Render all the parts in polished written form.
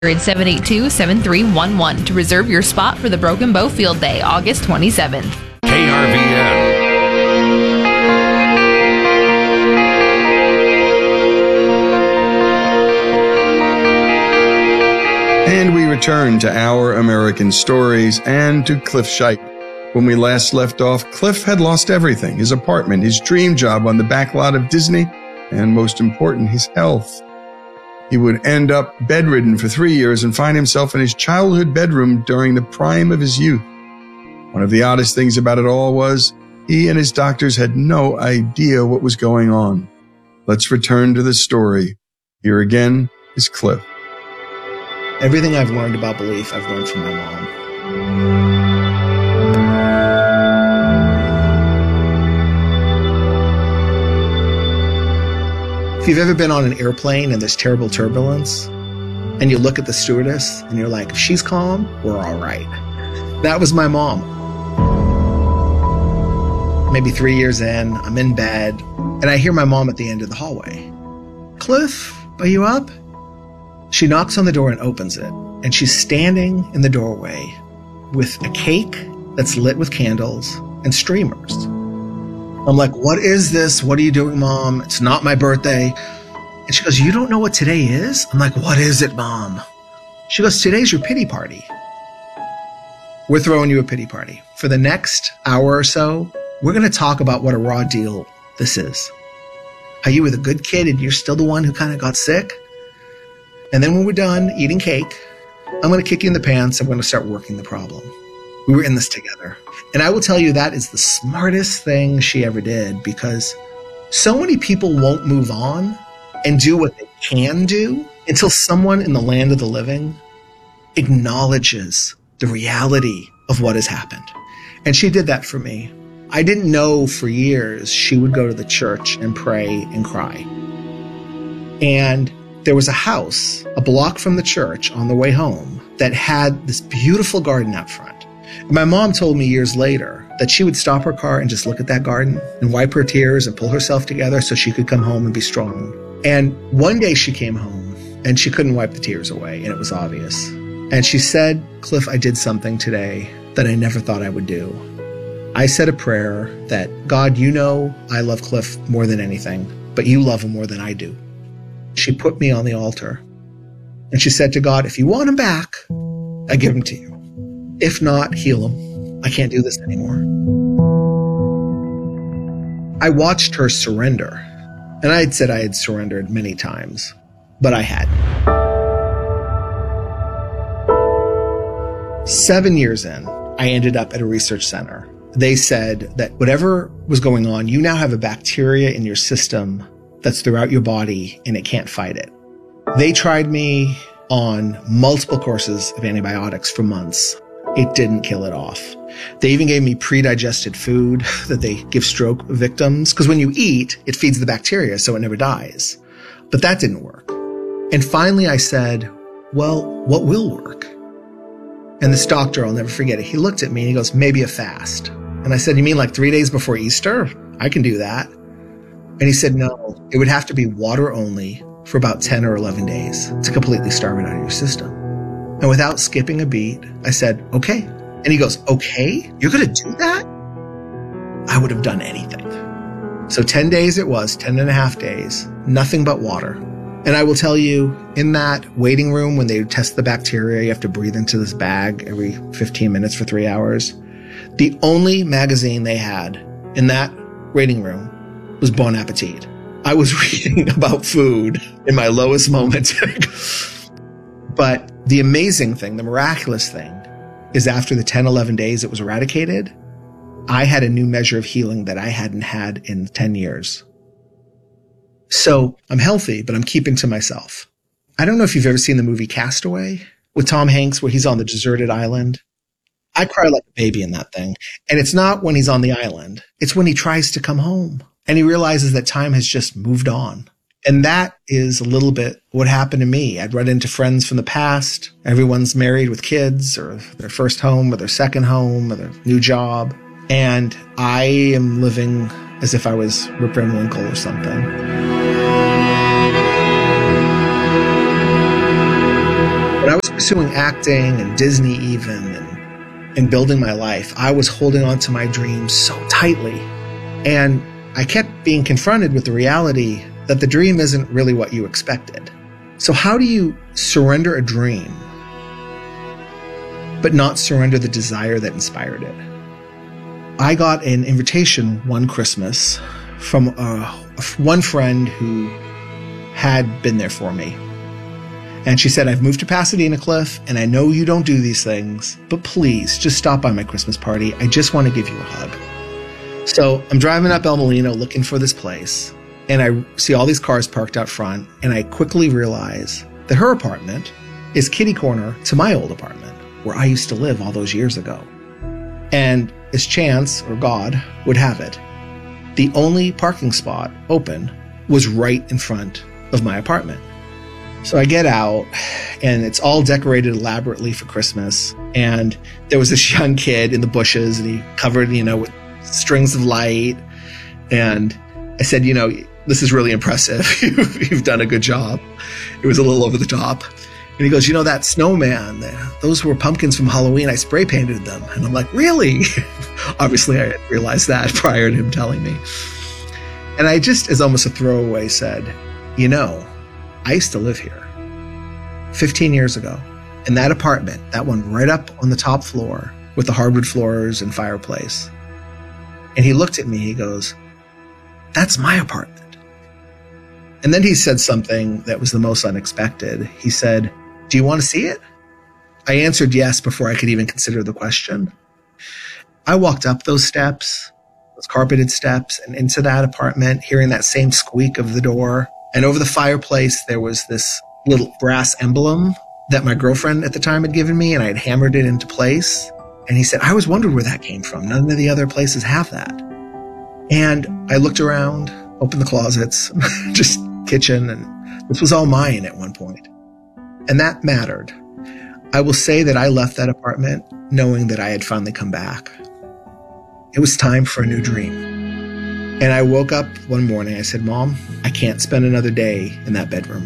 782-7311 to reserve your spot for the Broken Bow Field Day, August 27th. KRVN. And we return to Our American Stories and to Cliff Scheidt. When we last left off, Cliff had lost everything: his apartment, his dream job on the back lot of Disney, and most important, his health. He would end up bedridden for 3 years and find himself in his childhood bedroom during the prime of his youth. One of the oddest things about it all was he and his doctors had no idea what was going on. Let's return to the story. Here again is Cliff. Everything I've learned about belief, I've learned from my mom. If you've ever been on an airplane and there's terrible turbulence, and you look at the stewardess and you're like, if she's calm, we're all right. That was my mom. Maybe 3 years in, I'm in bed, and I hear my mom at the end of the hallway. Cliff, are you up? She knocks on the door and opens it, and she's standing in the doorway with a cake that's lit with candles and streamers. I'm like, what is this? What are you doing, Mom? It's not my birthday. And she goes, you don't know what today is? I'm like, what is it, Mom? She goes, today's your pity party. We're throwing you a pity party. For the next hour or so, we're going to talk about what a raw deal this is. How you were the good kid and you're still the one who kind of got sick. And then when we're done eating cake, I'm going to kick you in the pants. I'm going to start working the problem. We were in this together. And I will tell you that is the smartest thing she ever did, because so many people won't move on and do what they can do until someone in the land of the living acknowledges the reality of what has happened. And she did that for me. I didn't know for years she would go to the church and pray and cry. And there was a house a block from the church on the way home that had this beautiful garden out front. And my mom told me years later that she would stop her car and just look at that garden and wipe her tears and pull herself together so she could come home and be strong. And one day she came home and she couldn't wipe the tears away, and it was obvious. And she said, Cliff, I did something today that I never thought I would do. I said a prayer that, God, you know I love Cliff more than anything, but you love him more than I do. She put me on the altar, and she said to God, if you want him back, I give him to you. If not, heal him. I can't do this anymore. I watched her surrender, and I had said I had surrendered many times, but I hadn't. 7 years in, I ended up at a research center. They said that whatever was going on, you now have a bacteria in your system that's throughout your body, and it can't fight it. They tried me on multiple courses of antibiotics for months. It didn't kill it off. They even gave me pre-digested food that they give stroke victims, because when you eat, it feeds the bacteria so it never dies. But that didn't work. And finally I said, well, what will work? And this doctor, I'll never forget it, he looked at me and he goes, maybe a fast. And I said, you mean like 3 days before Easter? I can do that. And he said, no, it would have to be water only for about 10 or 11 days to completely starve it out of your system. And without skipping a beat, I said, okay. And he goes, okay, you're going to do that? I would have done anything. So 10 days it was, 10 and a half days, nothing but water. And I will tell you, in that waiting room, when they test the bacteria, you have to breathe into this bag every 15 minutes for 3 hours. The only magazine they had in that waiting room was Bon Appetit. I was reading about food in my lowest moment. But the amazing thing, the miraculous thing, is after the 10, 11 days it was eradicated, I had a new measure of healing that I hadn't had in 10 years. So I'm healthy, but I'm keeping to myself. I don't know if you've ever seen the movie Castaway with Tom Hanks, where he's on the deserted island. I cry like a baby in that thing. And it's not when he's on the island. It's when he tries to come home and he realizes that time has just moved on. And that is a little bit what happened to me. I'd run into friends from the past. Everyone's married with kids, or their first home or their second home or their new job. And I am living as if I was Rip Van Winkle or something. was pursuing acting and Disney even and building my life, I was holding on to my dreams so tightly. And I kept being confronted with the reality that the dream isn't really what you expected. So how do you surrender a dream, but not surrender the desire that inspired it? I got an invitation one Christmas from one friend who had been there for me. And she said, I've moved to Pasadena, Cliff, and I know you don't do these things, but please just stop by my Christmas party. I just want to give you a hug. So I'm driving up El Molino looking for this place, and I see all these cars parked out front, and I quickly realize that her apartment is kitty corner to my old apartment where I used to live all those years ago. And as chance, or God, would have it, the only parking spot open was right in front of my apartment. So I get out, and it's all decorated elaborately for Christmas. And there was this young kid in the bushes, and he covered, with strings of light. And I said, this is really impressive. You've done a good job. It was a little over the top. And he goes, that snowman, those were pumpkins from Halloween. I spray painted them. And I'm like, really? Obviously, I hadn't realized that prior to him telling me. And I just, as almost a throwaway, said, I used to live here 15 years ago in that apartment, that one right up on the top floor with the hardwood floors and fireplace. And he looked at me, he goes, that's my apartment. And then he said something that was the most unexpected. He said, do you want to see it? I answered yes before I could even consider the question. I walked up those steps, those carpeted steps, and into that apartment, hearing that same squeak of the door. And over the fireplace, there was this little brass emblem that my girlfriend at the time had given me, and I had hammered it into place. And he said, I always wondered where that came from. None of the other places have that. And I looked around, opened the closets, just kitchen, and this was all mine at one point. And that mattered. I will say that I left that apartment knowing that I had finally come back. It was time for a new dream. And I woke up one morning, I said, Mom, I can't spend another day in that bedroom.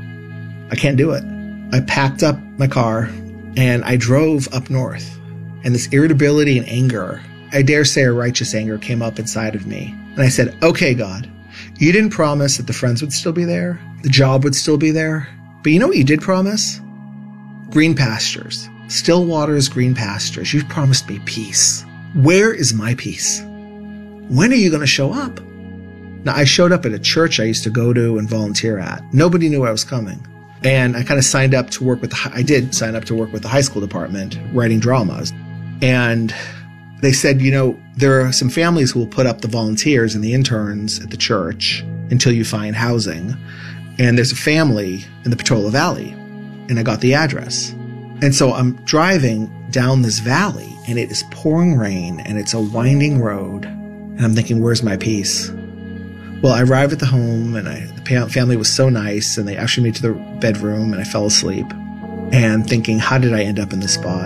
I can't do it. I packed up my car and I drove up north. And this irritability and anger, I dare say a righteous anger, came up inside of me. And I said, okay, God, you didn't promise that the friends would still be there, the job would still be there. But you know what you did promise? Green pastures, still waters, green pastures. You've promised me peace. Where is my peace? When are you going to show up? Now, I showed up at a church I used to go to and volunteer at. Nobody knew I was coming. And I kind of signed up to work with I did sign up to work with the high school department, writing dramas. And they said, there are some families who will put up the volunteers and the interns at the church until you find housing. And there's a family in the Portola Valley. And I got the address. And so I'm driving down this valley, and it is pouring rain, and it's a winding road. And I'm thinking, where's my peace? Well, I arrived at the home, and the family was so nice, and they ushered me to the bedroom, and I fell asleep. And thinking, how did I end up in this spot?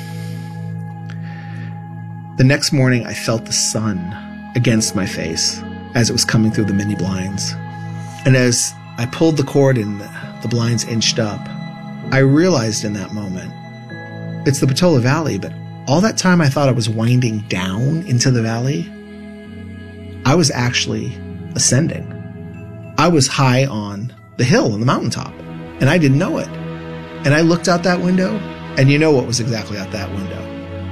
The next morning, I felt the sun against my face as it was coming through the mini blinds. And as I pulled the cord and the blinds inched up, I realized in that moment, it's the Portola Valley, but all that time I thought I was winding down into the valley, I was actually ascending. I was high on the hill on the mountaintop, and I didn't know it. And I looked out that window, and you know what was exactly out that window?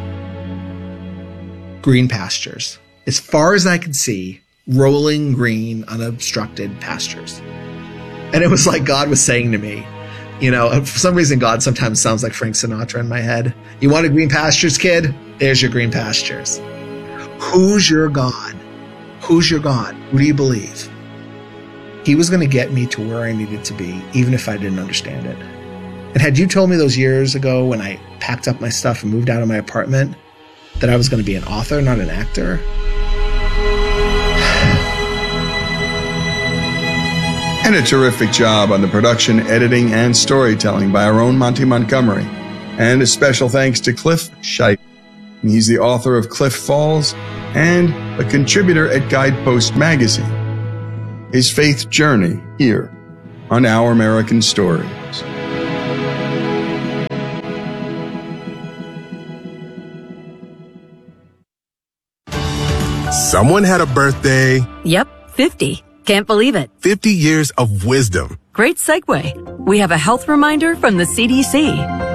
Green pastures. As far as I could see, rolling green, unobstructed pastures. And it was like God was saying to me, for some reason, God sometimes sounds like Frank Sinatra in my head. You wanted green pastures, kid? There's your green pastures. Who's your God? Who's your God? Who do you believe? He was going to get me to where I needed to be, even if I didn't understand it. And had you told me those years ago when I packed up my stuff and moved out of my apartment that I was going to be an author, not an actor, And a terrific job on the production, editing, and storytelling by our own Monty Montgomery. And a special thanks to Cliff Scheidt. He's the author of Cliff Falls and a contributor at Guidepost Magazine. His faith journey here on Our American Stories. Someone had a birthday. Yep, 50. Can't believe it. 50 years of wisdom. Great segue. We have a health reminder from the CDC.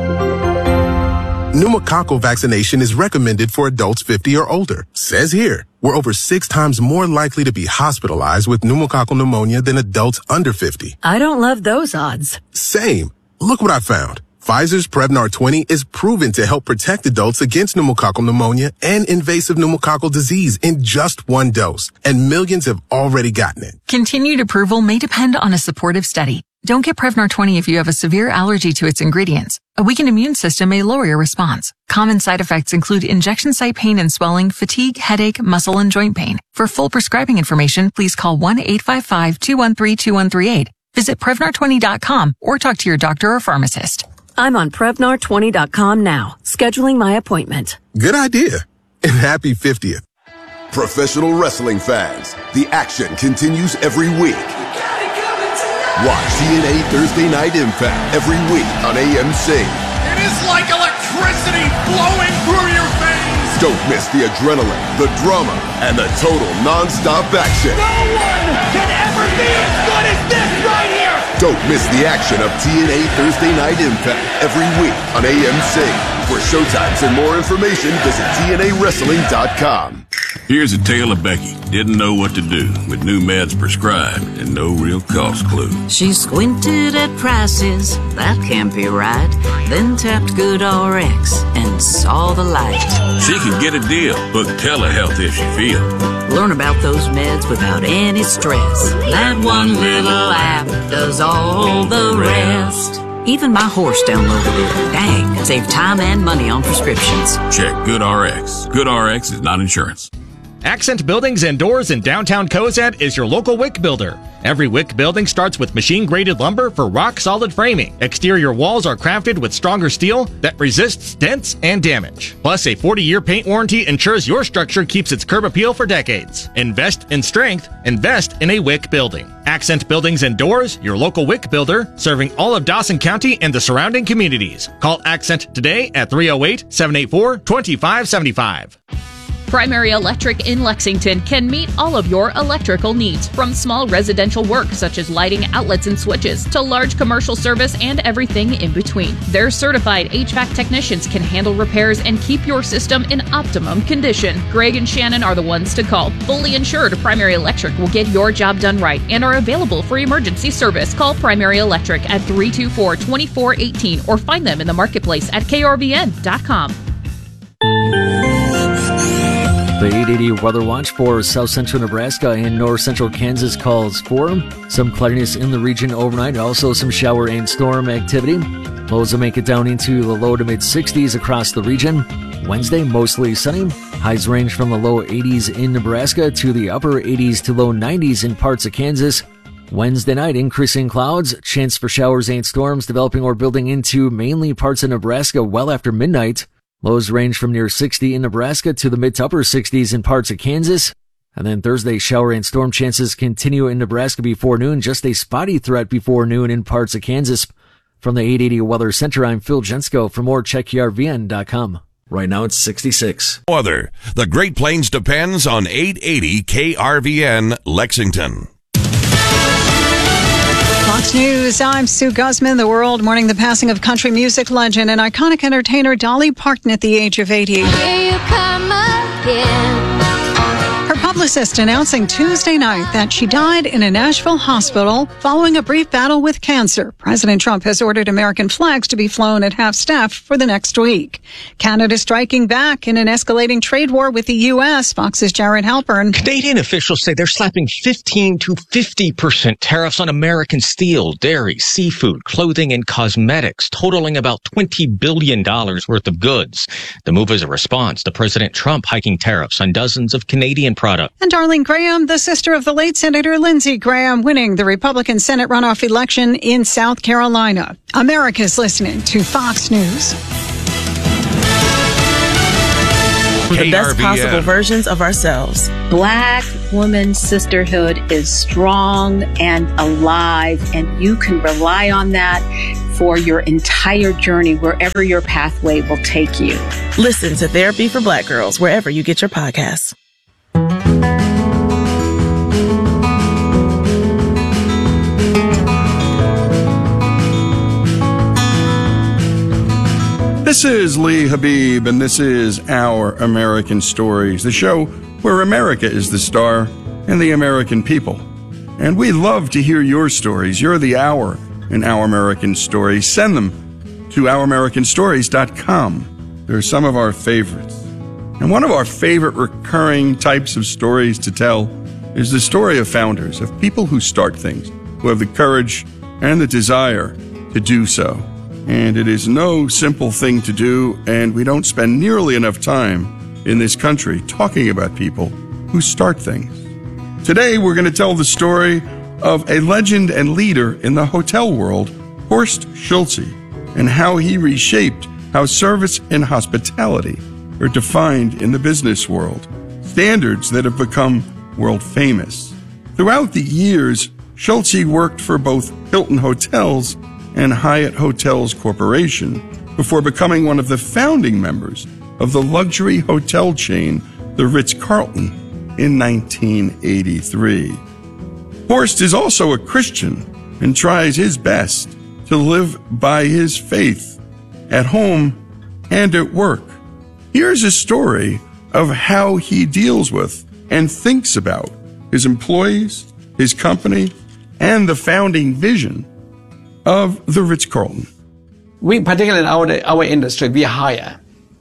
Pneumococcal vaccination is recommended for adults 50 or older. Says here, we're over 6 times more likely to be hospitalized with pneumococcal pneumonia than adults under 50. I don't love those odds. Same. Look what I found. Pfizer's Prevnar 20 is proven to help protect adults against pneumococcal pneumonia and invasive pneumococcal disease in just 1 dose, and millions have already gotten it. Continued approval may depend on a supportive study. Don't get Prevnar 20 if you have a severe allergy to its ingredients. A weakened immune system may lower your response. Common side effects include injection site pain and swelling, fatigue, headache, muscle, and joint pain. For full prescribing information, please call 1-855-213-2138. Visit Prevnar20.com or talk to your doctor or pharmacist. I'm on Prevnar20.com now, scheduling my appointment. Good idea. And happy 50th. Professional wrestling fans, the action continues every week. Watch TNA Thursday Night Impact every week on AMC. It is like electricity flowing through your veins. Don't miss the adrenaline, the drama, and the total non-stop action. No one can ever be as good as this right here. Don't miss the action of TNA Thursday Night Impact every week on AMC. For showtimes and more information, visit TNAWrestling.com. Here's a tale of Becky. Didn't know what to do with new meds prescribed and no real cost clue. She squinted at prices, that can't be right. Then tapped GoodRx and saw the light. She could get a deal. Book telehealth if she feels. Learn about those meds without any stress. That one little app does all the rest. Even my horse downloaded it. Dang, save time and money on prescriptions. Check GoodRx. GoodRx is not insurance. Accent Buildings and Doors in downtown Cozad is your local WIC builder. Every WIC building starts with machine-graded lumber for rock-solid framing. Exterior walls are crafted with stronger steel that resists dents and damage. Plus, a 40-year paint warranty ensures your structure keeps its curb appeal for decades. Invest in strength. Invest in a WIC building. Accent Buildings and Doors, your local WIC builder, serving all of Dawson County and the surrounding communities. Call Accent today at 308-784-2575. Primary Electric in Lexington can meet all of your electrical needs, from small residential work such as lighting, outlets, and switches, to large commercial service and everything in between. Their certified HVAC technicians can handle repairs and keep your system in optimum condition. Greg and Shannon are the ones to call. Fully insured, Primary Electric will get your job done right and are available for emergency service. Call Primary Electric at 324-2418 or find them in the marketplace at krvn.com. The 880 Weather Watch for south central Nebraska and north central Kansas calls for some cloudiness in the region overnight, also some shower and storm activity. Lows will make it down into the low to mid 60s across the region. Wednesday, mostly sunny. Highs range from the low 80s in Nebraska to the upper 80s to low 90s in parts of Kansas. Wednesday night, increasing clouds, chance for showers and storms developing or building into mainly parts of Nebraska well after midnight. Lows range from near 60 in Nebraska to the mid to upper 60s in parts of Kansas. And then Thursday, shower and storm chances continue in Nebraska before noon. Just a spotty threat before noon in parts of Kansas. From the 880 Weather Center, I'm Phil Jensko. For more, check krvn.com. Right now it's 66. Weather. The Great Plains depends on 880 KRVN Lexington. Fox News, I'm Sue Guzman. The world mourning the passing of country music legend and iconic entertainer Dolly Parton at the age of 80. Here you come again. Her publicist announcing Tuesday night that she died in a Nashville hospital following a brief battle with cancer. President Trump has ordered American flags to be flown at half-staff for the next week. Canada striking back in an escalating trade war with the U.S. Fox's Jared Halpern. Canadian officials say they're slapping 15 to 50% tariffs on American steel, dairy, seafood, clothing, and cosmetics, totaling about $20 billion worth of goods. The move is a response to President Trump hiking tariffs on dozens of Canadian products. And Darlene Graham, the sister of the late Senator Lindsey Graham, winning the Republican Senate runoff election in South Carolina. America's listening to Fox News. The best possible versions of ourselves. Black woman sisterhood is strong and alive, and you can rely on that for your entire journey, wherever your pathway will take you. Listen to Therapy for Black Girls wherever you get your podcasts. This is Lee Habib, and this is Our American Stories, the show where America is the star and the American people. And we love to hear your stories. You're the hour in Our American Stories. Send them to ouramericanstories.com. They're some of our favorites. And one of our favorite recurring types of stories to tell is the story of founders, of people who start things, who have the courage and the desire to do so. And it is no simple thing to do, and we don't spend nearly enough time in this country talking about people who start things. Today, we're going to tell the story of a legend and leader in the hotel world, Horst Schulze, and how he reshaped how service and hospitality are defined in the business world, standards that have become world famous. Throughout the years, Schulze worked for both Hilton Hotels and Hyatt Hotels Corporation before becoming one of the founding members of the luxury hotel chain, the Ritz-Carlton, in 1983. Horst is also a Christian and tries his best to live by his faith at home and at work. Here's a story of how he deals with and thinks about his employees, his company, and the founding vision of the Ritz-Carlton. We, particularly in our industry, we hire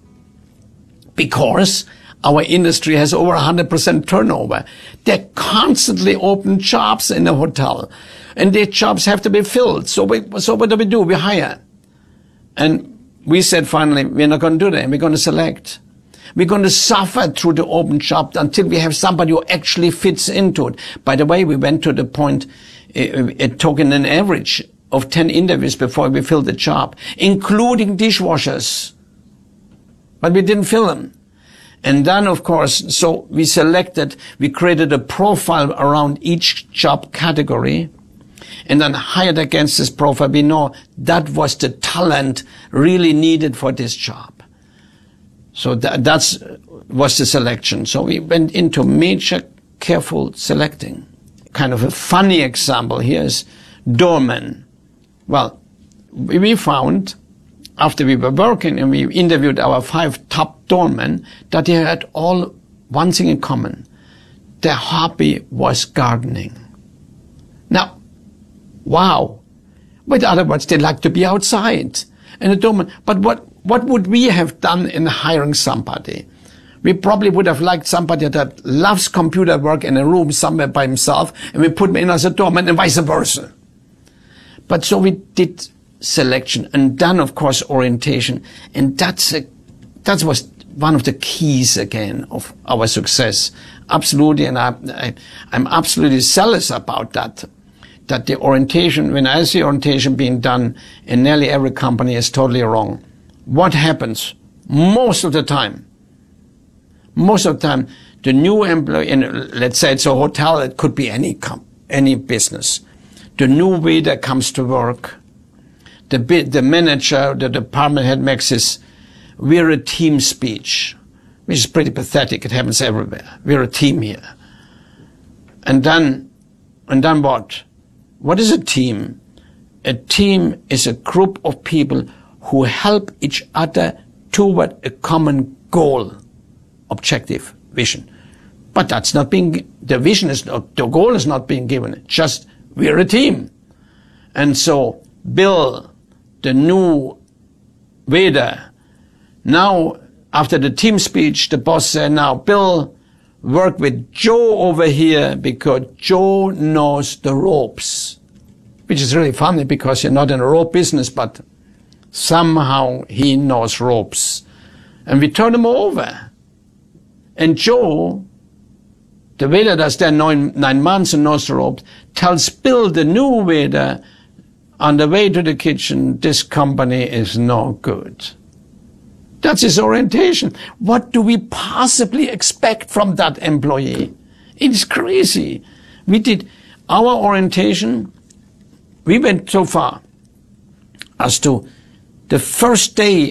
because our industry has over 100% turnover. There are constantly open jobs in the hotel, and the jobs have to be filled. So what do? We hire. And we said, finally, we're not going to do that. We're going to select. We're going to suffer through the open job until we have somebody who actually fits into it. By the way, we went to the point, it took an average of 10 interviews before we filled the job, including dishwashers. But we didn't fill them. And then, of course, so we created a profile around each job category, and then hired against this profile. We know that was the talent really needed for this job. So that was the selection. So we went into major careful selecting. Kind of a funny example here is doorman. Well, we found, after we were working and we interviewed our 5 top doormen, that they had all one thing in common. Their hobby was gardening. Now, wow. With other words, they like to be outside. And the doorman, but what would we have done in hiring somebody? We probably would have liked somebody that loves computer work in a room somewhere by himself, and we put him in as a doorman and vice versa. But so we did selection, and then, of course, orientation. And that was one of the keys, again, of our success. Absolutely, and I'm absolutely zealous about that the orientation, when I see orientation being done in nearly every company, is totally wrong. What happens? Most of the time, the new employee, let's say it's a hotel, it could be any business. The new waiter comes to work. The manager, the department head makes his, we're a team speech, which is pretty pathetic. It happens everywhere. We're a team here. And then what? What is a team? A team is a group of people who help each other toward a common goal, objective, vision. But that's not being, the goal is not being given. Just, we're a team. And so, Bill, the new waiter, now, after the team speech, the boss said, now, Bill, work with Joe over here because Joe knows the ropes. Which is really funny because you're not in a rope business, but somehow he knows ropes. And we turn him over. And Joe, the waiter that's there 9 months and knows the ropes, tells Bill, the new waiter, on the way to the kitchen, this company is no good. That's his orientation. What do we possibly expect from that employee? It's crazy. We did our orientation. We went so far as to the first day